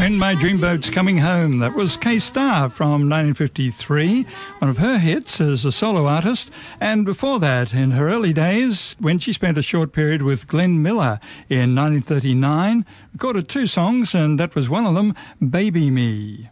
When My Dreamboat's Coming Home. That was K-Star from 1953, one of her hits as a solo artist. And before that, in her early days, when she spent a short period with Glenn Miller in 1939, recorded 2 songs, and that was one of them, Baby Me.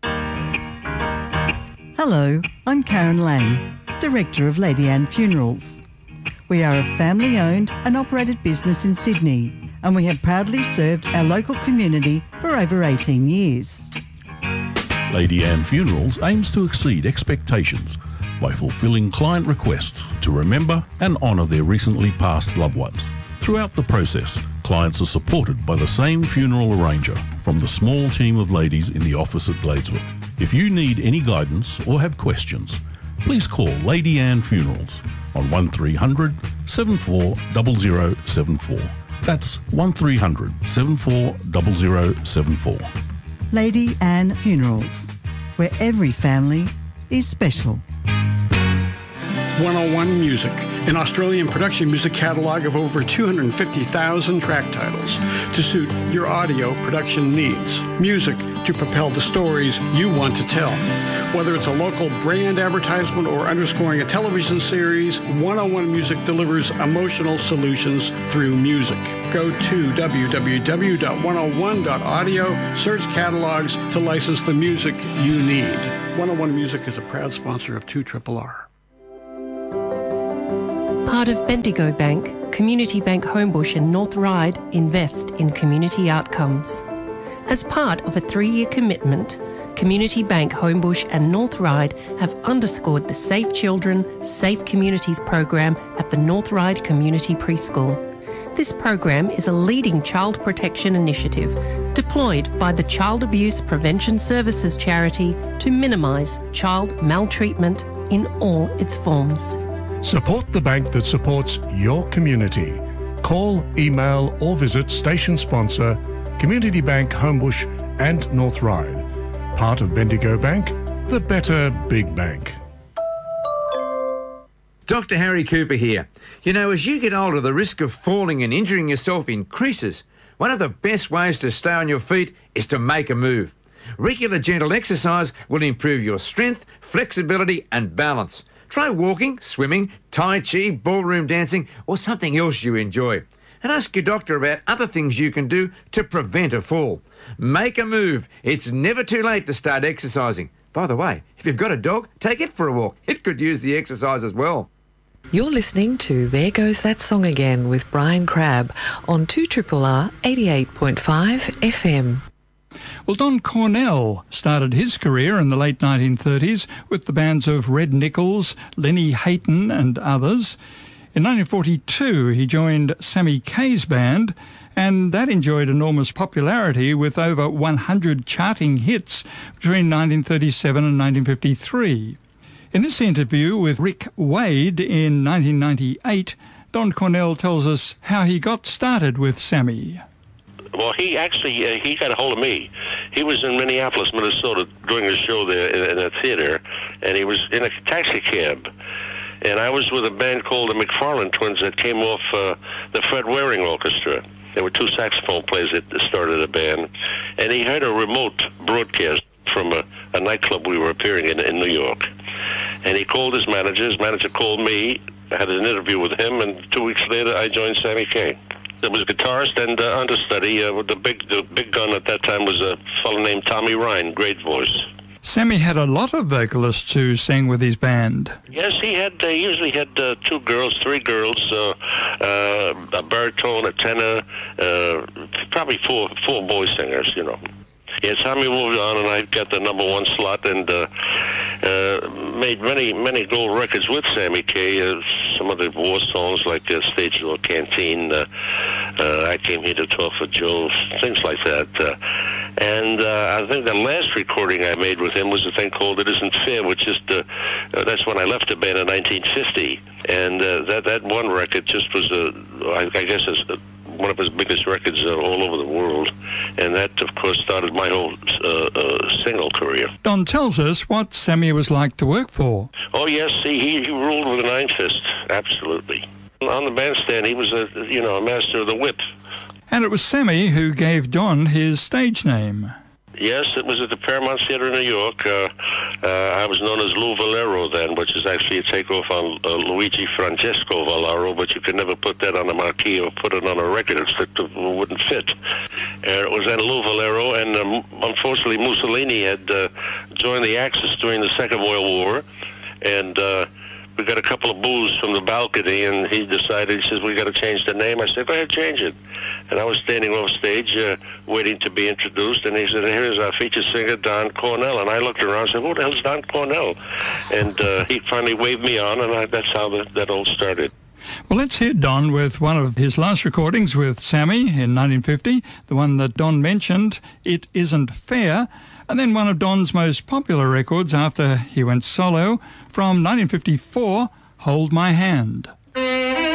Hello, I'm Karen Lang, Director of Lady Anne Funerals. We are a family-owned and operated business in Sydney, and we have proudly served our local community for over 18 years. Lady Anne Funerals aims to exceed expectations by fulfilling client requests to remember and honour their recently passed loved ones. Throughout the process, clients are supported by the same funeral arranger from the small team of ladies in the office at Gladesworth. If you need any guidance or have questions, please call Lady Anne Funerals on 1300 740074. That's 1300 740074. Lady Anne Funerals, where every family is special. 101 Music, an Australian production music catalogue of over 250,000 track titles to suit your audio production needs. Music to propel the stories you want to tell. Whether it's a local brand advertisement or underscoring a television series, 101 Music delivers emotional solutions through music. Go to www.101.audio, search catalogs to license the music you need. 101 Music is a proud sponsor of 2RRR. Part of Bendigo Bank, Community Bank Homebush and North Ryde invest in community outcomes. As part of a 3-year commitment, Community Bank Homebush and North Ryde have underscored the Safe Children, Safe Communities program at the North Ryde Community Preschool. This program is a leading child protection initiative deployed by the Child Abuse Prevention Services charity to minimise child maltreatment in all its forms. Support the bank that supports your community. Call, email or visit station sponsor Community Bank Homebush and North Ryde. Part of Bendigo Bank, the better big bank. Dr. Harry Cooper here. You know, as you get older, the risk of falling and injuring yourself increases. One of the best ways to stay on your feet is to make a move. Regular gentle exercise will improve your strength, flexibility and balance. Try walking, swimming, tai chi, ballroom dancing or something else you enjoy. And ask your doctor about other things you can do to prevent a fall. Make a move. It's never too late to start exercising. By the way, if you've got a dog, take it for a walk. It could use the exercise as well. You're listening to There Goes That Song Again with Brian Crabb on 2RRR 88.5 FM. Well, Don Cornell started his career in the late 1930s with the bands of Red Nichols, Lenny Hayton and others. In 1942, he joined Sammy Kaye's band, and that enjoyed enormous popularity with over 100 charting hits between 1937 and 1953. In this interview with Rick Wade in 1998, Don Cornell tells us how he got started with Sammy. Well, he got a hold of me. He was in Minneapolis, Minnesota, doing a show there in a theater, and he was in a taxi cab. And I was with a band called the McFarland Twins that came off the Fred Waring Orchestra. There were 2 saxophone players that started a band. And he heard a remote broadcast from a nightclub we were appearing in New York. And he called his manager. His manager called me. I had an interview with him, and 2 weeks later, I joined Sammy Kaye. There was a guitarist and understudy. The big gun at that time was a fellow named Tommy Ryan, great voice. Sammy had a lot of vocalists who sang with his band. Yes, he usually had 3 girls, a baritone, a tenor, probably four boy singers, you know. Yeah, Tommy moved on, and I got the #1 slot, and made many gold records with Sammy Kaye. Some of the war songs like Stage Door Canteen, I Came Here to Talk for Joe, things like that. And I think the last recording I made with him was a thing called It Isn't Fair, which is that's when I left the band in 1950. And that one record just was, I guess, one of his biggest records all over the world. And that, of course, started my whole single career. Don tells us what Sammy was like to work for. Oh, yes, he ruled with an iron fist, absolutely. On the bandstand, he was a master of the whip. And it was Sammy who gave Don his stage name. Yes, it was at the Paramount Theater in New York. I was known as Lou Valero then, which is actually a takeoff on Luigi Francesco Valero, but you could never put that on a marquee or put it on a record. It wouldn't fit. It was then Lou Valero, and unfortunately Mussolini had joined the Axis during the Second World War, and we got a couple of boos from the balcony, and he decided, he says, we got to change the name. I said, go ahead, change it. And I was standing off stage waiting to be introduced, and he said, here's our featured singer, Don Cornell. And I looked around and said, who the hell's Don Cornell? And he finally waved me on, and that's how that all started. Well, let's hear Don with one of his last recordings with Sammy in 1950, the one that Don mentioned, It Isn't Fair, and then one of Don's most popular records after he went solo from 1954, Hold My Hand.